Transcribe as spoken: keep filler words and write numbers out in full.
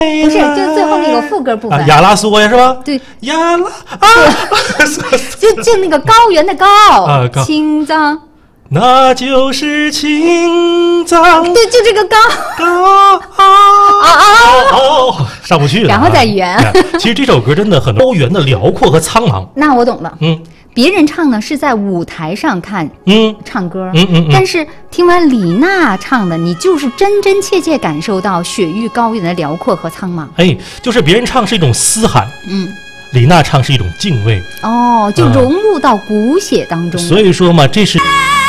不是，就最后那个副歌部分， 啊、亚拉索呀，是吧？ 对， 亚拉啊， 就就那个高原的高， 啊、高青藏， 那就是青藏， 对，就这个高高啊啊哦，上不去了、啊， 然后再圆。 其实这首歌真的很高原的辽阔和苍茫。 那我懂了， 嗯。 别人唱呢是在舞台上看， 嗯， 唱歌， 嗯嗯嗯， 但是听完李娜唱的，你就是真真切切感受到雪域高原的辽阔和苍茫。 哎，就是别人唱是一种嘶喊， 嗯， 李娜唱是一种敬畏， 哦，就融入到骨血当中、 嗯。所以说嘛，这是。